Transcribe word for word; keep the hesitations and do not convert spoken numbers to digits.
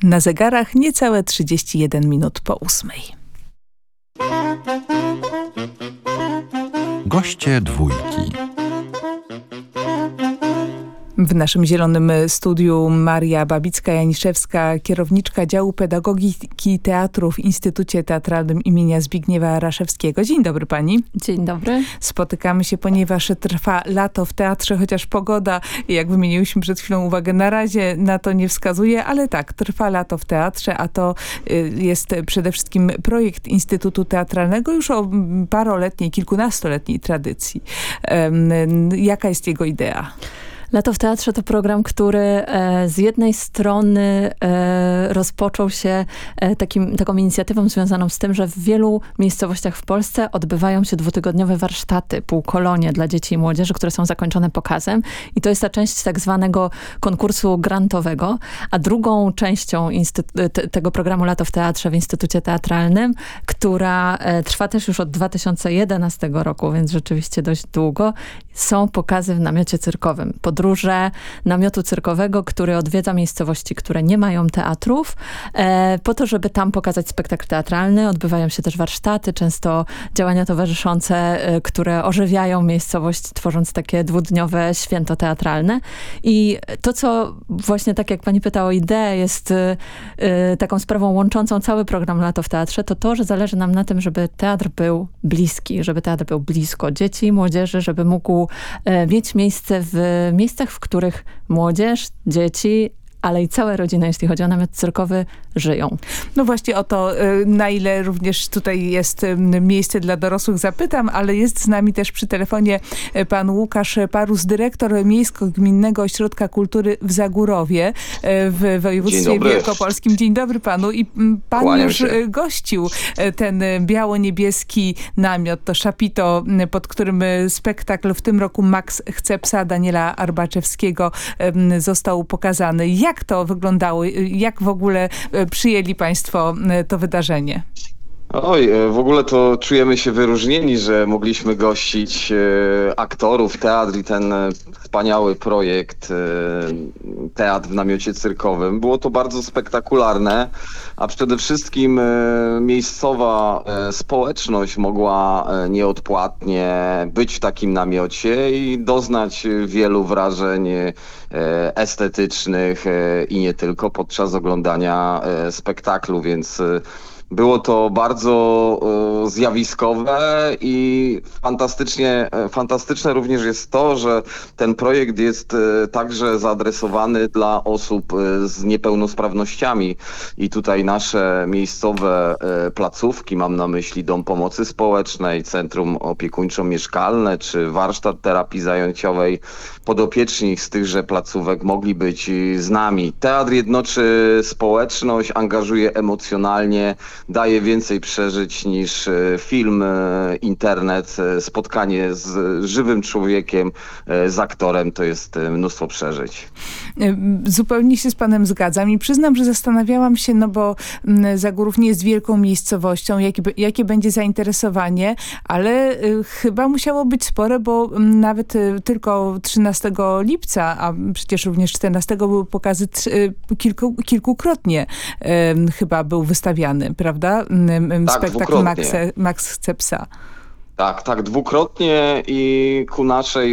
Na zegarach niecałe trzydzieści jeden minut po ósmej. Goście dwójki. W naszym zielonym studiu Maria Babicka-Janiszewska, kierowniczka działu pedagogiki teatru w Instytucie Teatralnym imienia Zbigniewa Raszewskiego. Dzień dobry pani. Dzień dobry. Spotykamy się, ponieważ trwa lato w teatrze, chociaż pogoda, jak wymieniliśmy przed chwilą uwagę, na razie na to nie wskazuje, ale tak, trwa lato w teatrze, a to jest przede wszystkim projekt Instytutu Teatralnego już o paroletniej, kilkunastoletniej tradycji. Jaka jest jego idea? Lato w teatrze to program, który e, z jednej strony e, rozpoczął się e, takim, taką inicjatywą związaną z tym, że w wielu miejscowościach w Polsce odbywają się dwutygodniowe warsztaty, półkolonie dla dzieci i młodzieży, które są zakończone pokazem. I to jest ta część tak zwanego konkursu grantowego. A drugą częścią te, tego programu Lato w teatrze w Instytucie Teatralnym, która e, trwa też już od dwa tysiące jedenastego roku, więc rzeczywiście dość długo, są pokazy w namiocie cyrkowym. Podróże namiotu cyrkowego, który odwiedza miejscowości, które nie mają teatrów, e, po to, żeby tam pokazać spektakl teatralny. Odbywają się też warsztaty, często działania towarzyszące, e, które ożywiają miejscowość, tworząc takie dwudniowe święto teatralne. I to, co właśnie tak jak pani pyta o ideę, jest e, taką sprawą łączącą cały program Lato w teatrze, to to, że zależy nam na tym, żeby teatr był bliski, żeby teatr był blisko dzieci i młodzieży, żeby mógł e, mieć miejsce w miejscach, w których młodzież, dzieci, ale i całe rodziny, jeśli chodzi o namiot cyrkowy, żyją. No właśnie o to, na ile również tutaj jest miejsce dla dorosłych, zapytam, ale jest z nami też przy telefonie pan Łukasz Parus, dyrektor Miejsko-Gminnego Ośrodka Kultury w Zagórowie w województwie wielkopolskim. Dzień dobry panu. I pan Kłaniam już się. gościł ten biało-niebieski namiot, to szapito, pod którym spektakl w tym roku Max chce psa Daniela Arbaczewskiego został pokazany. Jak Jak to wyglądało? Jak w ogóle przyjęli państwo to wydarzenie? Oj, w ogóle to czujemy się wyróżnieni, że mogliśmy gościć e, aktorów, teatr i ten wspaniały projekt e, Teatr w namiocie cyrkowym. Było to bardzo spektakularne, a przede wszystkim e, miejscowa e, społeczność mogła e, nieodpłatnie być w takim namiocie i doznać wielu wrażeń e, estetycznych e, i nie tylko podczas oglądania e, spektaklu, więc e, było to bardzo e, zjawiskowe i fantastycznie, e, fantastyczne również jest to, że ten projekt jest e, także zaadresowany dla osób e, z niepełnosprawnościami i tutaj nasze miejscowe e, placówki, mam na myśli Dom Pomocy Społecznej, Centrum Opiekuńczo-Mieszkalne czy Warsztat Terapii Zajęciowej, podopieczni z tychże placówek mogli być z nami. Teatr jednoczy społeczność, angażuje emocjonalnie, daje więcej przeżyć niż film, internet, spotkanie z żywym człowiekiem, z aktorem, to jest mnóstwo przeżyć. Zupełnie się z panem zgadzam i przyznam, że zastanawiałam się, no bo Zagórów nie jest wielką miejscowością, jakie, jakie będzie zainteresowanie, ale chyba musiało być spore, bo nawet tylko trzynastego lipca, a przecież również czternastego były pokazy kilku, kilkukrotnie chyba był wystawiany, prawda? Tak, Spektakl Max, Max chce psa. Tak, tak, dwukrotnie i ku naszej